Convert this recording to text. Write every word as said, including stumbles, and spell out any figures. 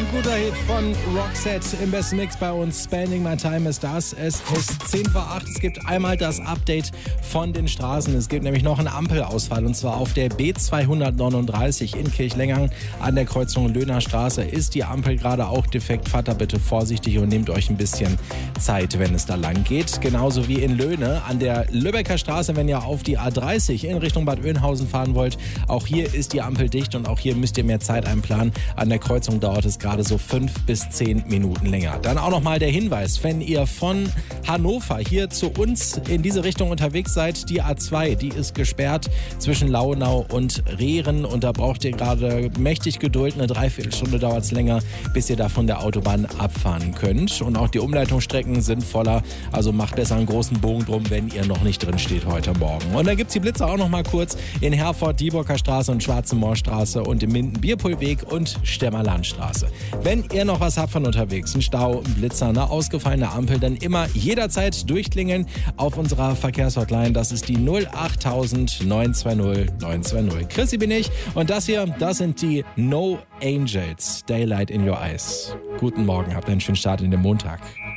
guter Hit von Roxette im besten Mix bei uns. Spending My Time ist das. Es ist zehn vor acht. Es gibt einmal das Update von den Straßen. Es gibt nämlich noch einen Ampelausfall und zwar auf der B zweihundertneununddreißig in Kirchlengern an der Kreuzung Löhner Straße. Ist die Ampel gerade auch defekt? Fahrt da bitte vorsichtig und nehmt euch ein bisschen Zeit, wenn es da lang geht. Genauso wie in Löhne an der Lübecker Straße, wenn ihr auf die A dreißig in Richtung Bad Oeynhausen fahren wollt. Auch hier ist die Ampel dicht und auch hier müsst ihr mehr Zeit einplanen. An der Kreuzung dauert es gerade so fünf bis zehn Minuten länger. Dann auch nochmal der Hinweis, wenn ihr von Hannover hier zu uns in diese Richtung unterwegs seid, die A zwei, die ist gesperrt zwischen Launau und Rehren und da braucht ihr gerade mächtig Geduld. Eine Dreiviertelstunde dauert es länger, bis ihr da von der Autobahn abfahren könnt. Und auch die Umleitungsstrecken sind voller, also macht besser einen großen Bogen drum, wenn ihr noch nicht drin steht heute Morgen. Und dann gibt es die Blitzer auch noch mal kurz in Herford, Dieburger Straße und Schwarze Moorstraße und im Minden Bierpohlweg und Stemmerlandstraße. Wenn ihr noch was habt von unterwegs, ein Stau, ein Blitzer, eine ausgefallene Ampel, dann immer jederzeit durchklingeln auf unserer Verkehrshotline. Das ist die null achttausend neun zwei null neun zwei null. Chrissy bin ich und das hier, das sind die No Angels, Daylight in Your Eyes. Guten Morgen, habt einen schönen Start in den Montag.